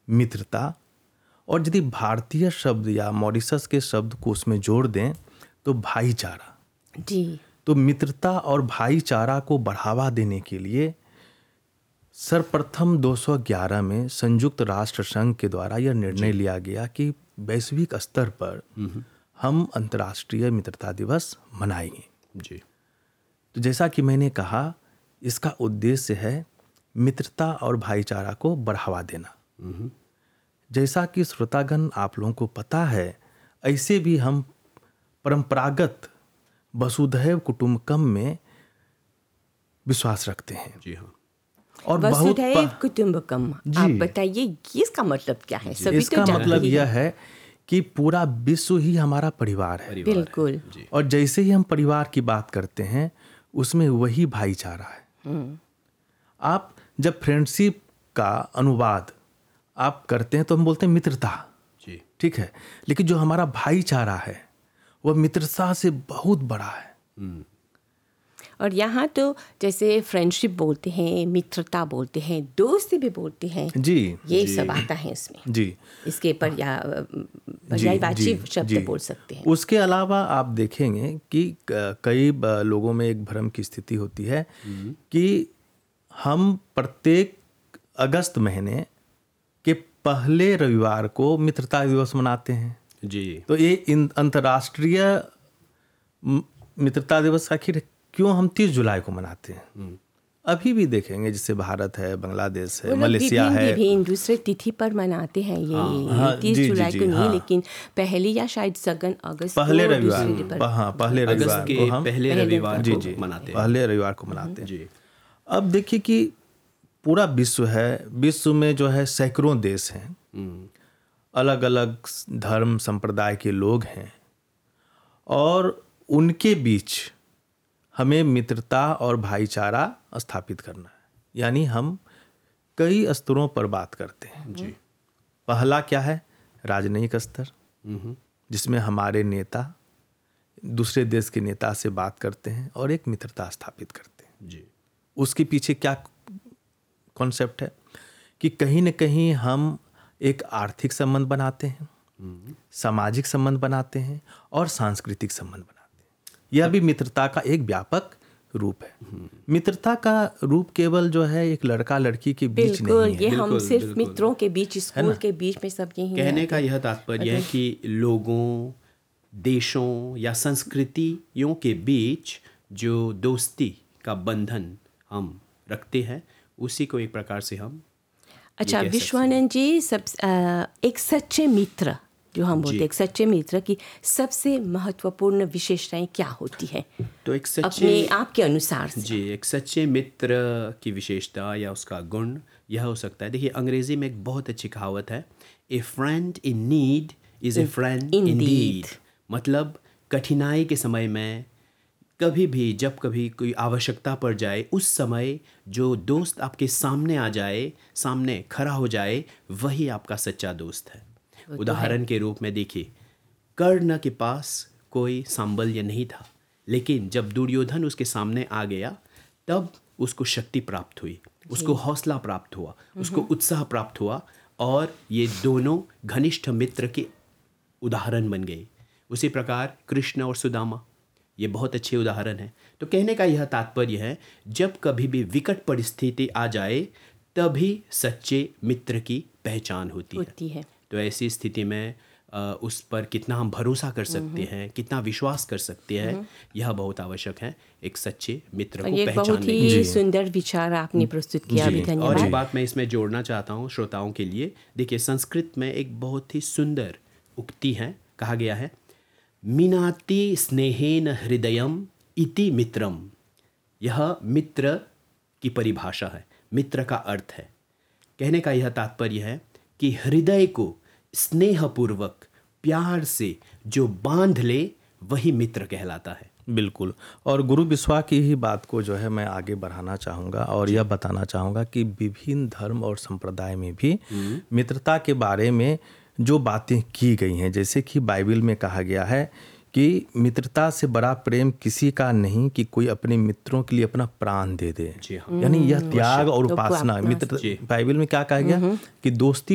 मित्रता, और यदि भारतीय शब्द या मॉरिशस के शब्द को उसमें जोड़ दें तो भाईचारा। जी। तो मित्रता और भाईचारा को बढ़ावा देने के लिए सर्वप्रथम 211 में संयुक्त राष्ट्र संघ के द्वारा यह निर्णय लिया गया कि वैश्विक स्तर पर हम अंतर्राष्ट्रीय मित्रता दिवस मनाएंगे। जी। तो जैसा कि मैंने कहा, इसका उद्देश्य है मित्रता और भाईचारा को बढ़ावा देना। जैसा कि श्रोतागण आप लोगों को पता है, ऐसे भी हम परंपरागत वसुधैव कुटुंबकम में विश्वास रखते हैं। जी हाँ। और वसुधैव कुटुंबकम, आप बताइए इसका मतलब क्या है? सभी इसका तो मतलब यह है कि पूरा विश्व ही हमारा परिवार है। बिल्कुल। और जैसे ही हम परिवार की बात करते हैं उसमें वही भाईचारा है। आप जब फ्रेंडशिप का अनुवाद आप करते हैं तो हम बोलते हैं मित्रता, जी, ठीक है, लेकिन जो हमारा भाईचारा है वह मित्रता से बहुत बड़ा है। और यहाँ तो जैसे फ्रेंडशिप बोलते हैं, मित्रता बोलते हैं, दोस्ती भी बोलते हैं। जी, ये सब आता है इसमें। जी, इसके पर्यायवाची शब्द बोल सकते हैं। उसके अलावा आप देखेंगे कि कई लोगों में एक भ्रम की स्थिति होती है कि हम प्रत्येक अगस्त महीने के पहले रविवार को मित्रता दिवस मनाते हैं। जी। तो ये अंतर्राष्ट्रीय मित्रता दिवस आखिर क्यों हम 30 जुलाई को मनाते हैं? अभी भी देखेंगे, जैसे भारत है, बांग्लादेश है, मलेशिया है, विभिन्न दूसरे तिथि पर मनाते हैं ये 30 जुलाई को नहीं, लेकिन पहली या शायद सगन अगस्त पहले रविवार, पहले रविवार को हम पहले रविवार को मनाते हैं। पहले रविवार को मनाते हैं। जी। अब देखिए कि पूरा विश्व है, विश्व में जो है सैकड़ों देश हैं, अलग अलग धर्म संप्रदाय के लोग हैं, और उनके बीच हमें मित्रता और भाईचारा स्थापित करना है। यानी हम कई स्तरों पर बात करते हैं। जी। पहला क्या है? राजनयिक स्तर, जिसमें हमारे नेता दूसरे देश के नेता से बात करते हैं और एक मित्रता स्थापित करते हैं। जी। उसके पीछे क्या कॉन्सेप्ट है कि कहीं न कहीं हम एक आर्थिक संबंध बनाते हैं, सामाजिक संबंध बनाते हैं और सांस्कृतिक संबंध बनाते हैं। यह भी मित्रता का एक व्यापक रूप है। मित्रता का रूप केवल जो है एक लड़का लड़की के बीच नहीं है। ये हम सिर्फ मित्रों के बीच, स्कूल के बीच में सब यही कहने का यह तात्पर्य है कि लोगों, देशों या संस्कृतियों के बीच जो दोस्ती का बंधन हम रखते हैं, उसी को एक प्रकार से हम अच्छा विश्वानंद जी, एक सच्चे मित्र जो हम बोलते हैं, एक सच्चे मित्र की सबसे महत्वपूर्ण विशेषताएं क्या होती हैं? तो एक सच्चे, अपने आपके अनुसार से। जी, एक सच्चे मित्र की विशेषता या उसका गुण यह हो सकता है। देखिए, अंग्रेजी में एक बहुत अच्छी कहावत है, ए friend in need is a friend Indeed. मतलब कठिनाई के समय में कभी भी, जब कभी कोई आवश्यकता पड़ जाए, उस समय जो दोस्त आपके सामने आ जाए, सामने खड़ा हो जाए, वही आपका सच्चा दोस्त है। उदाहरण के रूप में देखिए, कर्ण के पास कोई सांबल्य नहीं था, लेकिन जब दुर्योधन उसके सामने आ गया तब उसको शक्ति प्राप्त हुई, उसको हौसला प्राप्त हुआ, उसको उत्साह प्राप्त हुआ, और ये दोनों घनिष्ठ मित्र के उदाहरण बन गए। उसी प्रकार कृष्ण और सुदामा, ये बहुत अच्छे उदाहरण हैं। तो कहने का यह तात्पर्य है, जब कभी भी विकट परिस्थिति आ जाए तभी सच्चे मित्र की पहचान होती है। तो ऐसी स्थिति में उस पर कितना हम भरोसा कर सकते हैं, कितना विश्वास कर सकते हैं, यह बहुत आवश्यक है एक सच्चे मित्र को पहचानने के लिए। बहुत ही सुंदर विचार आपने प्रस्तुत किया, अभी धन्यवाद। और एक बात मैं इसमें जोड़ना चाहता हूँ श्रोताओं के लिए। देखिए, संस्कृत में एक बहुत ही सुंदर उक्ति है, कहा गया है, मिनाति स्नेहेन हृदयम इति मित्रम। यह मित्र की परिभाषा है, मित्र का अर्थ है। कहने का यह तात्पर्य है कि हृदय को स्नेहपूर्वक प्यार से जो बांध ले वही मित्र कहलाता है। बिल्कुल। और गुरु बिस्वा की ही बात को जो है मैं आगे बढ़ाना चाहूँगा और यह बताना चाहूँगा कि विभिन्न धर्म और संप्रदाय में भी मित्रता के बारे में जो बातें की गई हैं, जैसे कि बाइबल में कहा गया है कि मित्रता से बड़ा प्रेम किसी का नहीं कि कोई अपने मित्रों के लिए अपना प्राण दे दे। यानी यह त्याग और उपासना। मित्र, बाइबल में क्या कहा गया कि दोस्ती